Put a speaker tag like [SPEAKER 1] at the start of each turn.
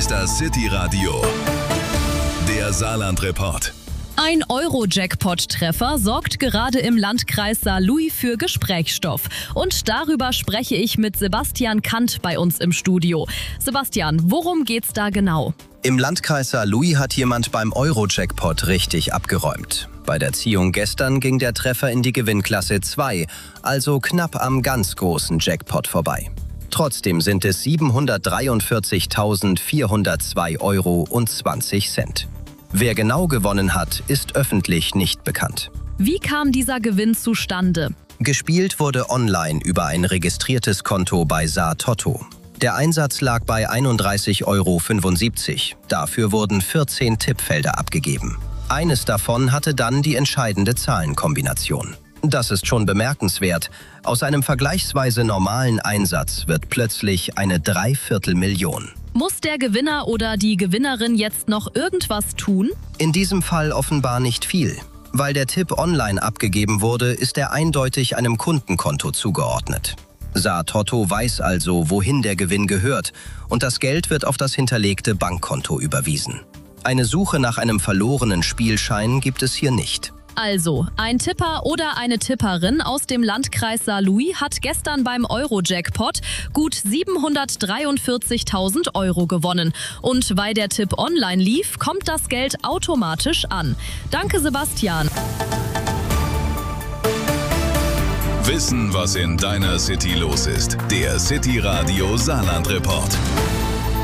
[SPEAKER 1] ist das City-Radio, der Saarland-Report.
[SPEAKER 2] Ein Euro-Jackpot-Treffer sorgt gerade im Landkreis Saarlouis für Gesprächsstoff. Und darüber spreche ich mit Sebastian Kant bei uns im Studio. Sebastian, worum geht's da genau?
[SPEAKER 3] Im Landkreis Saarlouis hat jemand beim Euro-Jackpot richtig abgeräumt. Bei der Ziehung gestern ging der Treffer in die Gewinnklasse 2, also knapp am ganz großen Jackpot vorbei. Trotzdem sind es 743.402,20 Euro. Wer genau gewonnen hat, ist öffentlich nicht bekannt.
[SPEAKER 2] Wie kam dieser Gewinn zustande?
[SPEAKER 3] Gespielt wurde online über ein registriertes Konto bei Saar Toto. Der Einsatz lag bei 31,75 Euro. Dafür wurden 14 Tippfelder abgegeben. Eines davon hatte dann die entscheidende Zahlenkombination. Das ist schon bemerkenswert. Aus einem vergleichsweise normalen Einsatz wird plötzlich eine Dreiviertelmillion.
[SPEAKER 2] Muss der Gewinner oder die Gewinnerin jetzt noch irgendwas tun?
[SPEAKER 3] In diesem Fall offenbar nicht viel. Weil der Tipp online abgegeben wurde, ist er eindeutig einem Kundenkonto zugeordnet. Saar Toto weiß also, wohin der Gewinn gehört, und das Geld wird auf das hinterlegte Bankkonto überwiesen. Eine Suche nach einem verlorenen Spielschein gibt es hier nicht.
[SPEAKER 2] Also, ein Tipper oder eine Tipperin aus dem Landkreis Saarlouis hat gestern beim Euro-Jackpot gut 743.000 Euro gewonnen. Und weil der Tipp online lief, kommt das Geld automatisch an. Danke, Sebastian.
[SPEAKER 1] Wissen, was in deiner City los ist. Der City-Radio Saarland-Report.